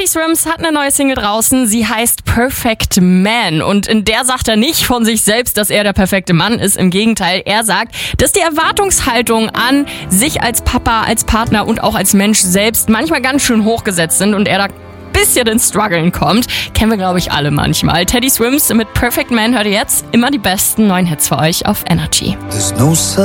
Teddy Swims hat eine neue Single draußen. Sie heißt Perfect Man. Und in der sagt er nicht von sich selbst, dass er der perfekte Mann ist. Im Gegenteil, er sagt, dass die Erwartungshaltung an sich als Papa, als Partner und auch als Mensch selbst manchmal ganz schön hochgesetzt sind und er da bisschen ins Struggeln kommt. Kennen wir, glaube ich, alle manchmal. Teddy Swims mit Perfect Man hört ihr jetzt. Immer die besten neuen Hits für euch auf Energy.